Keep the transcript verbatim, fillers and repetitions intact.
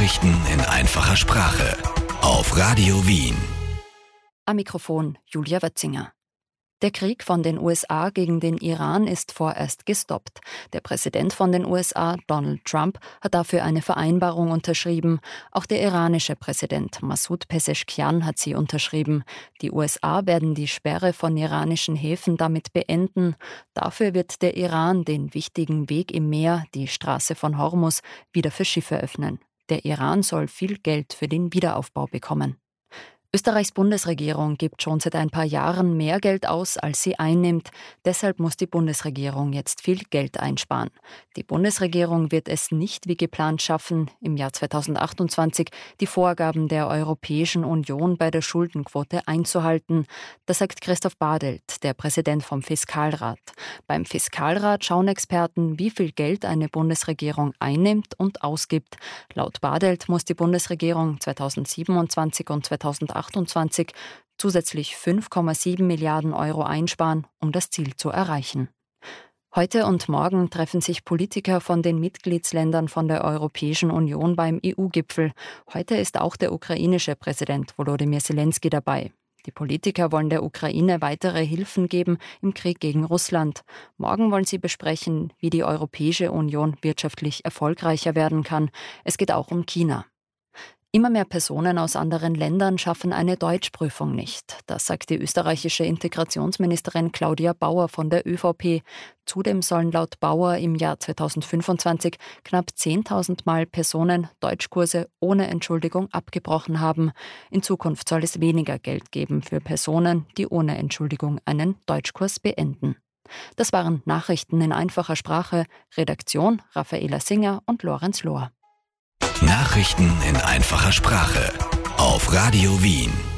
Nachrichten in einfacher Sprache auf Radio Wien. Am Mikrofon Julia Wötzinger. Der Krieg von den U S A gegen den Iran ist vorerst gestoppt. Der Präsident von den U S A, Donald Trump, hat dafür eine Vereinbarung unterschrieben. Auch der iranische Präsident Masoud Pezeshkian hat sie unterschrieben. Die U S A werden die Sperre von iranischen Häfen damit beenden. Dafür wird der Iran den wichtigen Weg im Meer, die Straße von Hormuz, wieder für Schiffe öffnen. Der Iran soll viel Geld für den Wiederaufbau bekommen. Österreichs Bundesregierung gibt schon seit ein paar Jahren mehr Geld aus, als sie einnimmt. Deshalb muss die Bundesregierung jetzt viel Geld einsparen. Die Bundesregierung wird es nicht wie geplant schaffen, im Jahr zweitausendachtundzwanzig die Vorgaben der Europäischen Union bei der Schuldenquote einzuhalten. Das sagt Christoph Badelt, der Präsident vom Fiskalrat. Beim Fiskalrat schauen Experten, wie viel Geld eine Bundesregierung einnimmt und ausgibt. Laut Badelt muss die Bundesregierung zweitausendsiebenundzwanzig und zweitausendachtundzwanzig zusätzlich fünf Komma sieben Milliarden Euro einsparen, um das Ziel zu erreichen. Heute und morgen treffen sich Politiker von den Mitgliedsländern von der Europäischen Union beim E U-Gipfel. Heute ist auch der ukrainische Präsident Volodymyr Zelensky dabei. Die Politiker wollen der Ukraine weitere Hilfen geben im Krieg gegen Russland. Morgen wollen sie besprechen, wie die Europäische Union wirtschaftlich erfolgreicher werden kann. Es geht auch um China. Immer mehr Personen aus anderen Ländern schaffen eine Deutschprüfung nicht. Das sagt die österreichische Integrationsministerin Claudia Bauer von der ÖVP. Zudem sollen laut Bauer im Jahr zweitausendfünfundzwanzig knapp zehntausend Mal Personen Deutschkurse ohne Entschuldigung abgebrochen haben. In Zukunft soll es weniger Geld geben für Personen, die ohne Entschuldigung einen Deutschkurs beenden. Das waren Nachrichten in einfacher Sprache. Redaktion Raffaela Singer und Lorenz Lohr. Nachrichten in einfacher Sprache auf Radio Wien.